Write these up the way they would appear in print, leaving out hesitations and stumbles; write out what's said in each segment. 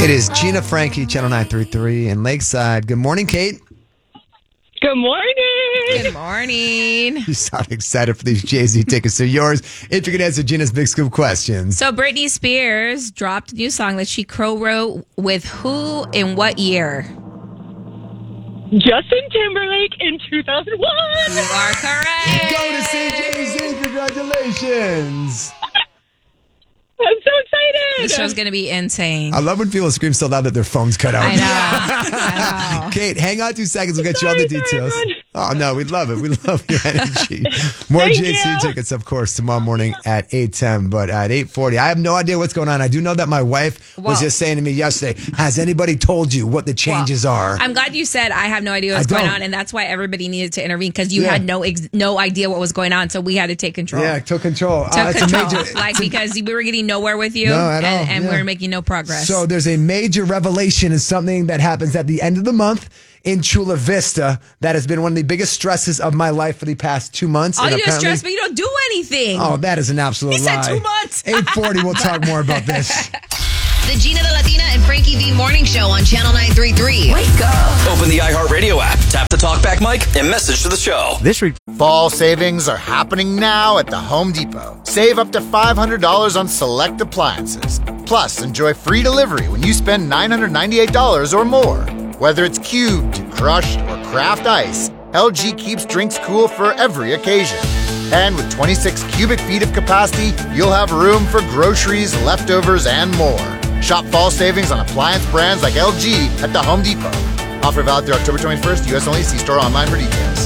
It is Gina Frankie, Channel 933 in Lakeside. Good morning, Kate. Good morning. Good morning. You sound excited for these Jay-Z tickets. They're yours if you can answer Gina's Big Scoop questions. So Britney Spears dropped a new song that she co-wrote with who in what year? Justin Timberlake in 2001. You are correct. Go to see Jay-Z. Congratulations. I'm so excited. This show's going to be insane. I love when people scream so loud that their phones cut out. I know. Kate, hang on 2 seconds. We'll get you all the details. Oh, no, we love it. We love your energy. More Jay-Z tickets, of course, tomorrow morning at 8:10. But at 8:40, I have no idea what's going on. I do know that my wife was just saying to me yesterday, has anybody told you what the changes are? I'm glad you said I have no idea what's going on, and that's why everybody needed to intervene, because you had no idea what was going on, so we had to take control. Yeah, took control. Because we were getting nowhere with you, No, at all. and we were making no progress. So there's a major revelation in something that happens at the end of the month in Chula Vista that has been one of the biggest stresses of my life for the past 2 months. All you do is stress, but you don't do anything. Oh, that is an absolute lie. He said 2 months. 8:40, we'll talk more about this. The Gina, the Latina, and Frankie V Morning Show on Channel 933. Wake up. Open the iHeartRadio app, tap the talkback mic, and message to the show. This week, fall savings are happening now at the Home Depot. Save up to $500 on select appliances. Plus, enjoy free delivery when you spend $998 or more. Whether it's cubed, crushed, or craft ice, LG keeps drinks cool for every occasion. And with 26 cubic feet of capacity, you'll have room for groceries, leftovers, and more. Shop fall savings on appliance brands like LG at the Home Depot. Offer valid through October 21st, U.S. only. See store online for details.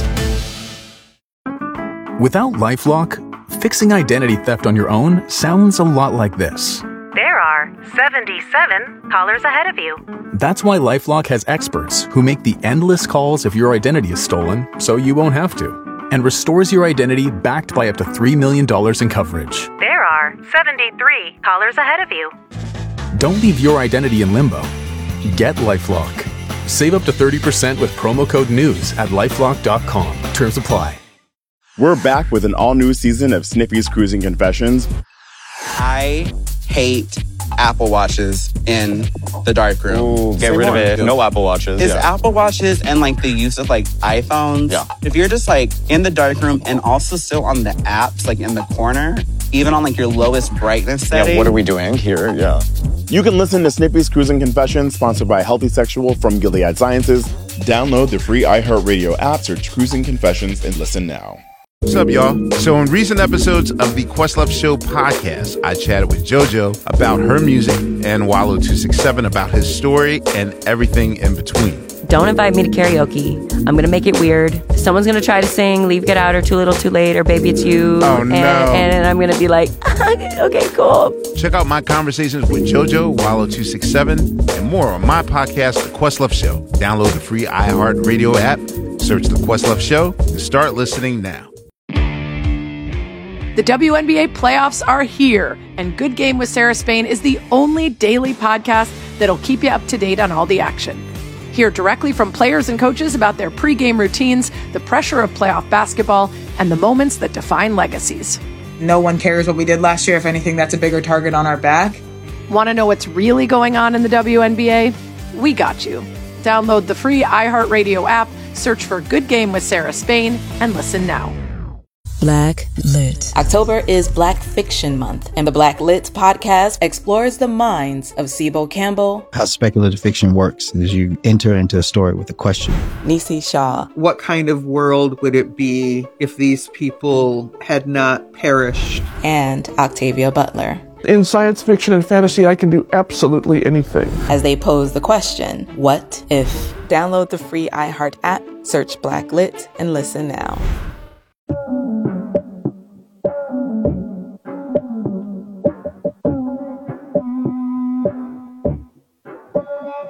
Without LifeLock, fixing identity theft on your own sounds a lot like this. There are 77 callers ahead of you. That's why LifeLock has experts who make the endless calls if your identity is stolen, so you won't have to, and restores your identity backed by up to $3 million in coverage. There are 73 callers ahead of you. Don't leave your identity in limbo. Get LifeLock. Save up to 30% with promo code NEWS at LifeLock.com. Terms apply. We're back with an all-new season of Snippy's Cruising Confessions. I hate Apple Watches in the darkroom. Ooh, get rid of it. No Apple Watches. It's Apple Watches and like the use of like iPhones. Yeah. If you're just like in the darkroom and also still on the apps, like in the corner, even on like your lowest brightness setting. Yeah, what are we doing here? Yeah. You can listen to Snippy's Cruising Confessions, sponsored by Healthy Sexual from Gilead Sciences. Download the free iHeartRadio app, search Cruising Confessions, and listen now. What's up, y'all? So in recent episodes of the Questlove Show podcast, I chatted with JoJo about her music and Wallo267 about his story and everything in between. Don't invite me to karaoke. I'm going to make it weird. Someone's going to try to sing Leave, Get Out, or Too Little, Too Late, or Baby It's You. Oh, no. And I'm going to be like, okay, cool. Check out my conversations with JoJo, Wallo267, and more on my podcast, The Questlove Show. Download the free iHeartRadio app, search The Questlove Show, and start listening now. The WNBA playoffs are here, and Good Game with Sarah Spain is the only daily podcast that'll keep you up to date on all the action. Hear directly from players and coaches about their pregame routines, the pressure of playoff basketball, and the moments that define legacies. No one cares what we did last year. If anything, that's a bigger target on our back. Want to know what's really going on in the WNBA? We got you. Download the free iHeartRadio app, search for Good Game with Sarah Spain, and listen now. Black Lit. October is Black Fiction Month, and the Black Lit podcast explores the minds of Sibo Campbell. How speculative fiction works is you enter into a story with a question. Nisi Shaw. What kind of world would it be if these people had not perished? And Octavia Butler. In science fiction and fantasy, I can do absolutely anything. As they pose the question, what if? Download the free iHeart app, search Black Lit, and listen now.